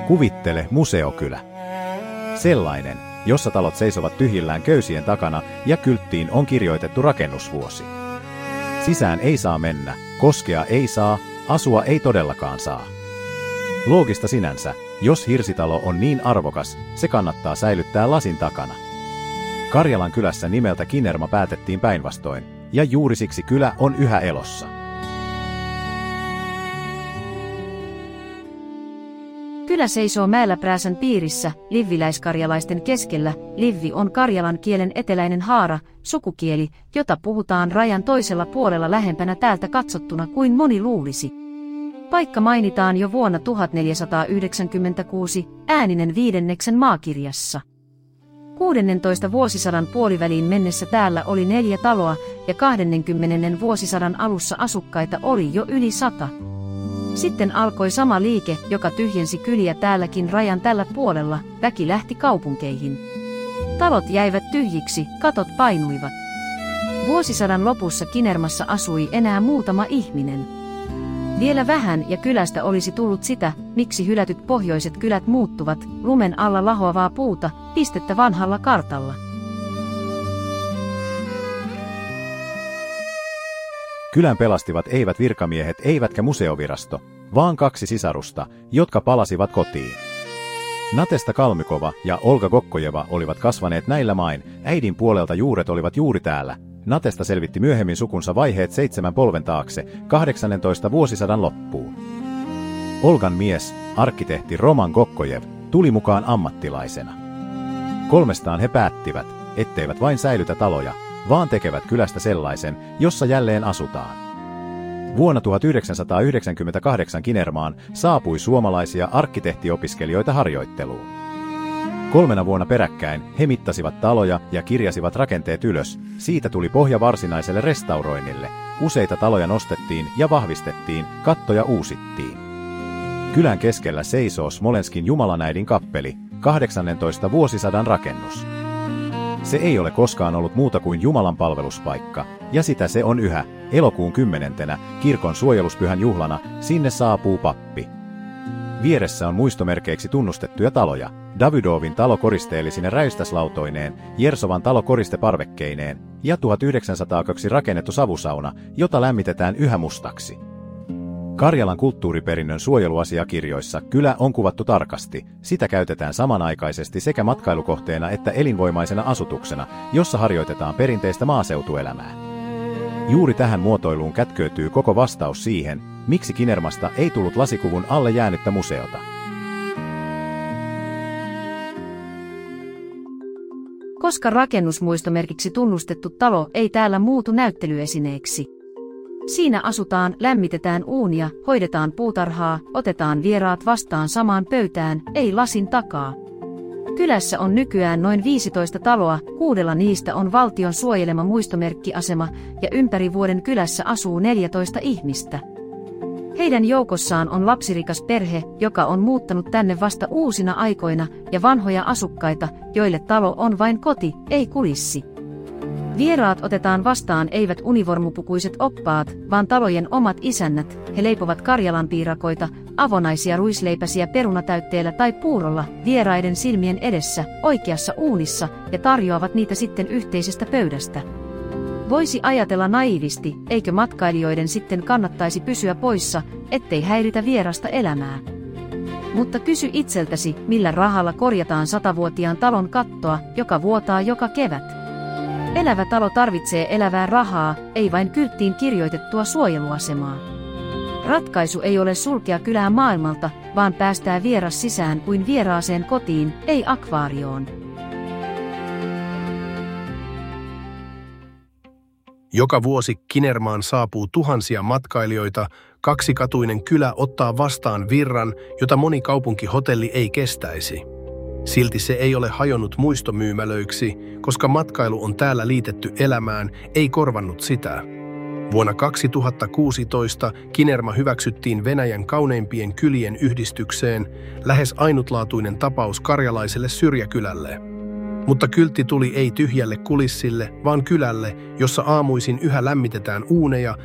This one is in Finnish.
Kuvittele museokylä. Sellainen, jossa talot seisovat tyhjillään köysien takana ja kylttiin on kirjoitettu rakennusvuosi. Sisään ei saa mennä, koskea ei saa, asua ei todellakaan saa. Loogista sinänsä, jos hirsitalo on niin arvokas, se kannattaa säilyttää lasin takana. Karjalan kylässä nimeltä Kinerma päätettiin päinvastoin, ja juuri siksi kylä on yhä elossa. Kylä seisoo Määlläprääsän piirissä, livviläiskarjalaisten keskellä. Livvi on karjalan kielen eteläinen haara, sukukieli, jota puhutaan rajan toisella puolella lähempänä täältä katsottuna kuin moni luulisi. Paikka mainitaan jo vuonna 1496 Ääninen 5. maakirjassa. 16. vuosisadan puoliväliin mennessä täällä oli 4 taloa ja 20. vuosisadan alussa asukkaita oli jo yli 100. Sitten alkoi sama liike, joka tyhjensi kyliä täälläkin rajan tällä puolella, väki lähti kaupunkeihin. Talot jäivät tyhjiksi, katot painuivat. Vuosisadan lopussa Kinermassa asui enää muutama ihminen. Vielä vähän ja kylästä olisi tullut sitä, miksi hylätyt pohjoiset kylät muuttuvat, lumen alla lahoavaa puuta, pistettä vanhalla kartalla. Kylän pelastivat eivät virkamiehet eivätkä museovirasto, vaan 2 sisarusta, jotka palasivat kotiin. Natesta Kalmykova ja Olga Kokkojeva olivat kasvaneet näillä main, äidin puolelta juuret olivat juuri täällä. Natesta selvitti myöhemmin sukunsa vaiheet 7 polven taakse 18. vuosisadan loppuun. Olgan mies, arkkitehti Roman Kokkojev, tuli mukaan ammattilaisena. 3 he päättivät, etteivät vain säilytä taloja, vaan tekevät kylästä sellaisen, jossa jälleen asutaan. Vuonna 1998 Kinermaan saapui suomalaisia arkkitehtiopiskelijoita harjoitteluun. 3 vuonna peräkkäin he mittasivat taloja ja kirjasivat rakenteet ylös, siitä tuli pohja varsinaiselle restauroinnille, useita taloja nostettiin ja vahvistettiin, kattoja uusittiin. Kylän keskellä seisoo Smolenskin Jumalanäidin kappeli, 18. vuosisadan rakennus. Se ei ole koskaan ollut muuta kuin Jumalan palveluspaikka, ja sitä se on yhä, elokuun 10. kirkon suojeluspyhän juhlana, sinne saapuu pappi. Vieressä on muistomerkeiksi tunnustettuja taloja, Davidovin talo koristeellisine räystäslautoineen, Jersovan talo koristeparvekkeineen ja 1902 rakennettu savusauna, jota lämmitetään yhä mustaksi. Karjalan kulttuuriperinnön suojeluasiakirjoissa kylä on kuvattu tarkasti, sitä käytetään samanaikaisesti sekä matkailukohteena että elinvoimaisena asutuksena, jossa harjoitetaan perinteistä maaseutuelämää. Juuri tähän muotoiluun kätkeytyy koko vastaus siihen, miksi Kinermasta ei tullut lasikuvun alle jäänyttä museota. Koska rakennusmuistomerkiksi tunnustettu talo ei täällä muutu näyttelyesineeksi. Siinä asutaan, lämmitetään uunia, hoidetaan puutarhaa, otetaan vieraat vastaan samaan pöytään, ei lasin takaa. Kylässä on nykyään noin 15 taloa, 6 niistä on valtion suojelema muistomerkkiasema ja ympäri vuoden kylässä asuu 14 ihmistä. Heidän joukossaan on lapsirikas perhe, joka on muuttanut tänne vasta uusina aikoina, ja vanhoja asukkaita, joille talo on vain koti, ei kulissi. Vieraat otetaan vastaan eivät univormupukuiset oppaat, vaan talojen omat isännät, he leipovat karjalanpiirakoita, avonaisia ruisleipäsiä perunatäytteellä tai puurolla, vieraiden silmien edessä, oikeassa uunissa, ja tarjoavat niitä sitten yhteisestä pöydästä. Voisi ajatella naiivisti, eikö matkailijoiden sitten kannattaisi pysyä poissa, ettei häiritä vierasta elämää. Mutta kysy itseltäsi, millä rahalla korjataan 100-vuotiaan talon kattoa, joka vuotaa joka kevät. Elävä talo tarvitsee elävää rahaa, ei vain kylttiin kirjoitettua suojeluasemaa. Ratkaisu ei ole sulkea kylää maailmalta, vaan päästää vieras sisään kuin vieraaseen kotiin, ei akvaarioon. Joka vuosi Kinermaan saapuu tuhansia matkailijoita, 2-katuinen kylä ottaa vastaan virran, jota moni kaupunkihotelli ei kestäisi. Silti se ei ole hajonnut muistomyymälöiksi, koska matkailu on täällä liitetty elämään, ei korvannut sitä. Vuonna 2016 Kinerma hyväksyttiin Venäjän kauneimpien kylien yhdistykseen, lähes ainutlaatuinen tapaus karjalaiselle syrjäkylälle. Mutta kyltti tuli ei tyhjälle kulissille, vaan kylälle, jossa aamuisin yhä lämmitetään uuneja